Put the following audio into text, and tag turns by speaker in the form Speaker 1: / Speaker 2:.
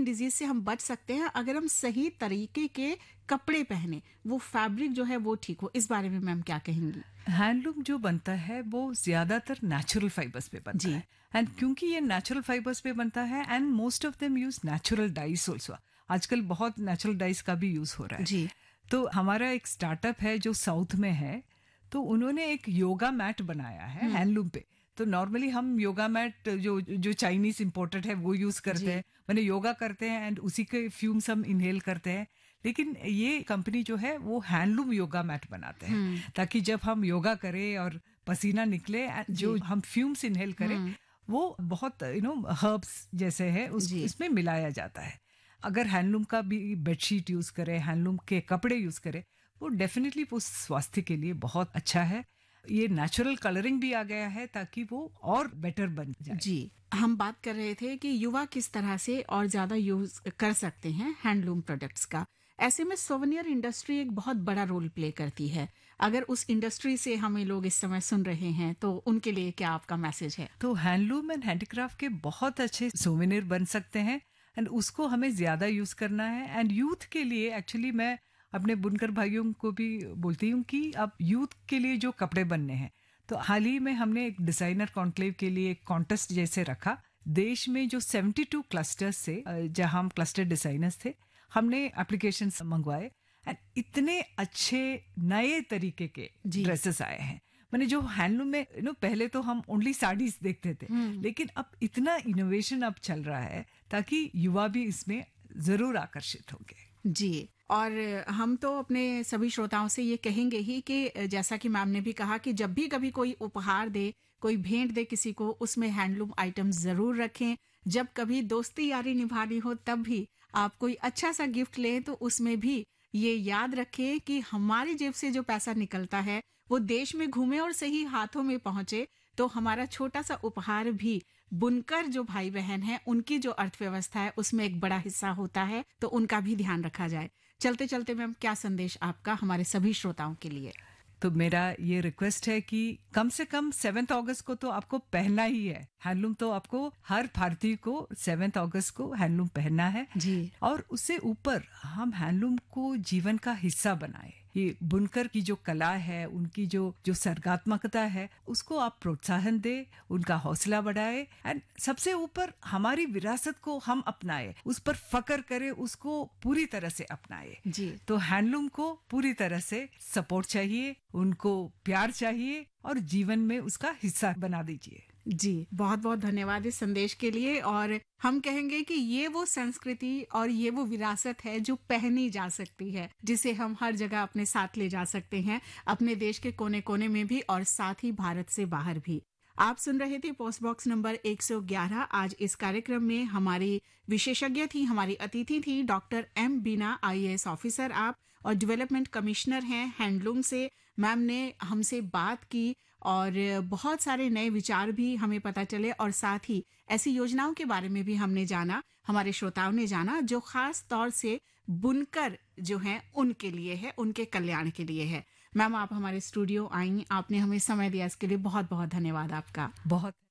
Speaker 1: Disease से हम बच सकते हैं अगर हम सही तरीके के कपड़े पहने, वो फैब्रिक जो है वो ठीक हो। इस बारे में मैम क्या कहेंगी?
Speaker 2: हैंडलूम जो बनता है वो ज्यादातर नेचुरल फाइबर्स पे बनता
Speaker 1: जी।
Speaker 2: है। एंड क्योंकि ये नेचुरल फाइबर्स पे बनता है and most of them use natural dice also. आजकल बहुत नेचुरल डाइस का भी यूज हो रहा है।
Speaker 1: जी।
Speaker 2: तो हमारा एक स्टार्टअप है जो साउथ में है, तो उन्होंने एक योगा मैट बनाया है हैंडलूम पे। तो नॉर्मली हम योगा मैट जो जो चाइनीज इंपोर्टेड है वो यूज करते
Speaker 1: जी।
Speaker 2: हैं, मैंने योगा करते हैं एंड उसी के फ्यूम्स हम इनहेल करते हैं। लेकिन ये कंपनी जो है वो हैंडलूम योगा मैट बनाते हैं, ताकि जब हम योगा करें और पसीना निकले, जो हम फ्यूम्स इनहेल करें वो बहुत हर्ब्स जैसे है
Speaker 1: जी।
Speaker 2: इसमें मिलाया जाता है। अगर हैंडलूम का भी बेडशीट यूज करें, हैंडलूम के कपड़े यूज करें, वो डेफिनेटली वो स्वास्थ्य के लिए बहुत अच्छा है। ये नेचुरल कलरिंग भी आ गया है ताकि वो और बेटर बन जाए।
Speaker 1: जी, हम बात कर रहे थे कि युवा किस तरह से और ज्यादा यूज कर सकते हैं हैंडलूम प्रोडक्ट्स का। ऐसे में सोवेनियर इंडस्ट्री एक बहुत बड़ा रोल प्ले करती है। अगर उस इंडस्ट्री से हमें लोग इस समय सुन रहे हैं तो उनके लिए क्या आपका मैसेज है?
Speaker 2: तो हैंडलूम एंड हैंडीक्राफ्ट के बहुत अच्छे सोवेनियर बन सकते हैं एंड उसको हमें ज्यादा यूज करना है। एंड यूथ के लिए एक्चुअली मैं अपने बुनकर भाइयों को भी बोलती हूँ कि अब यूथ के लिए जो कपड़े बनने हैं, तो हाल ही में हमने एक डिजाइनर कॉन्क्लेव के लिए एक कॉन्टेस्ट जैसे रखा। देश में जो 72 क्लस्टर्स से जहां हम क्लस्टर डिजाइनर्स थे, हमने एप्लीकेशन मंगवाए एंड इतने अच्छे नए तरीके के ड्रेसेस आए हैं। मैंने जो हैंडलूम में पहले तो हम ओनली साड़ीज देखते थे, लेकिन अब इतना इनोवेशन अब चल रहा है ताकि युवा भी इसमें जरूर आकर्षित होंगे।
Speaker 1: जी, और हम तो अपने सभी श्रोताओं से ये कहेंगे ही कि जैसा कि मैम ने भी कहा कि जब भी कभी कोई उपहार दे, कोई भेंट दे किसी को, उसमें हैंडलूम आइटम जरूर रखें। जब कभी दोस्ती यारी निभानी हो तब भी आप कोई अच्छा सा गिफ्ट लें तो उसमें भी ये याद रखें कि हमारी जेब से जो पैसा निकलता है वो देश में घूमे और सही हाथों में पहुंचे। तो हमारा छोटा सा उपहार भी बुनकर जो भाई बहन है उनकी जो अर्थव्यवस्था है उसमें एक बड़ा हिस्सा होता है, तो उनका भी ध्यान रखा जाए। चलते चलते मैम क्या संदेश आपका हमारे सभी श्रोताओं के लिए?
Speaker 2: तो मेरा ये रिक्वेस्ट है कि कम से कम 7 अगस्त को तो आपको पहनना ही है हैंडलूम। तो आपको हर भारतीय को 7 अगस्त को हैंडलूम पहनना है
Speaker 1: जी।
Speaker 2: और उससे ऊपर हम हैंडलूम को जीवन का हिस्सा बनाए। ये बुनकर की जो कला है, उनकी जो जो सर्गात्मकता है, उसको आप प्रोत्साहन दे, उनका हौसला बढ़ाए एंड सबसे ऊपर हमारी विरासत को हम अपनाए, उस पर फक्र करें, उसको पूरी तरह से अपनाए।
Speaker 1: जी।
Speaker 2: तो हैंडलूम को पूरी तरह से सपोर्ट चाहिए, उनको प्यार चाहिए और जीवन में उसका हिस्सा बना दीजिए।
Speaker 1: जी, बहुत बहुत धन्यवाद इस संदेश के लिए। और हम कहेंगे कि ये वो संस्कृति और ये वो विरासत है जो पहनी जा सकती है, जिसे हम हर जगह अपने साथ ले जा सकते हैं, अपने देश के कोने कोने में भी और साथ ही भारत से बाहर भी। आप सुन रहे थे पोस्ट बॉक्स नंबर 111। आज इस कार्यक्रम में हमारी विशेषज्ञ थी, हमारी अतिथि थी डॉक्टर एम बीना, IAS ऑफिसर आप और डेवलपमेंट कमिश्नर हैं हैंडलूम से। मैम ने हमसे बात की और बहुत सारे नए विचार भी हमें पता चले और साथ ही ऐसी योजनाओं के बारे में भी हमने जाना, हमारे श्रोताओं ने जाना, जो खास तौर से बुनकर जो हैं उनके लिए है, उनके कल्याण के लिए है। मैम आप हमारे स्टूडियो आई, आपने हमें समय दिया, इसके लिए बहुत बहुत धन्यवाद आपका।
Speaker 2: बहुत